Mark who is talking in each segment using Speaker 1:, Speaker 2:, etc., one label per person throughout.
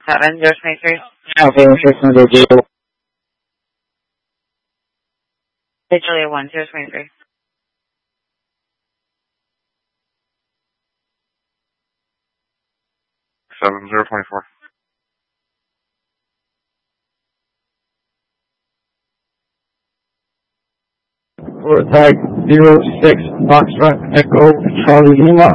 Speaker 1: 023.
Speaker 2: Okay, 600.
Speaker 1: Julia 1, 023.
Speaker 3: 7024.
Speaker 2: For tag 06 Foxtrot Echo Charlie Lima.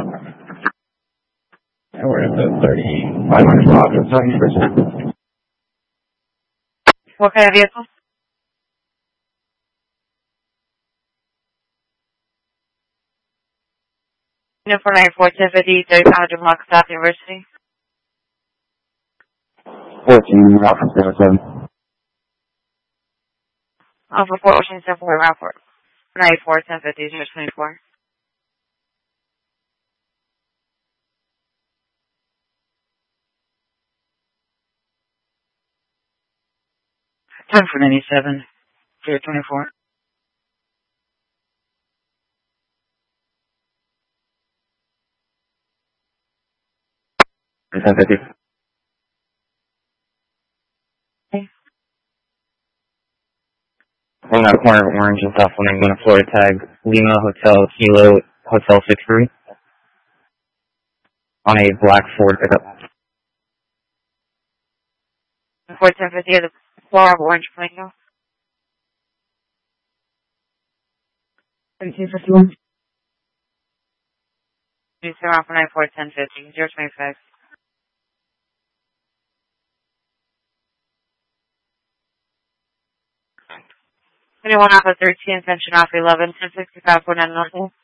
Speaker 2: And we're at the 3500 block of 70%.
Speaker 1: What kind of vehicle? No, 494, 1050, 3500 block of South University.
Speaker 2: 14 Route 07.
Speaker 1: Alpha 4, Washington 4, Route 4. 494, 1050, 024. Time for 97, 024.
Speaker 3: 1050.
Speaker 1: Okay.
Speaker 3: On that corner of Orange and South Laguna, Florida tag Lima Hotel Kilo Hotel 63 on a black Ford pickup.
Speaker 1: 1050 of the floor of Orange Flamingo. 1751. New 494, 1050, 025. Anyone off of 13, Ascension off 11, 1065, 49 North.